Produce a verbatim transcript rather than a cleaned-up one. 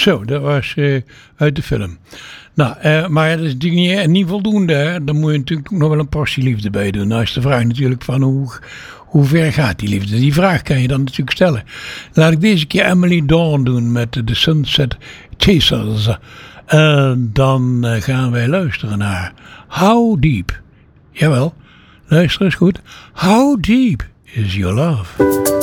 Zo, dat was uh, uit de film. Nou, uh, maar dat is natuurlijk niet, niet voldoende. Hè? Dan moet je natuurlijk nog wel een portie liefde bij doen. Nou is de vraag natuurlijk van hoe, hoe ver gaat die liefde? Die vraag kan je dan natuurlijk stellen. Laat ik deze keer Emily Dawn doen met de Sunset Chasers. Uh, dan uh, gaan wij luisteren naar How Deep. Jawel, luister eens goed. How deep is your love?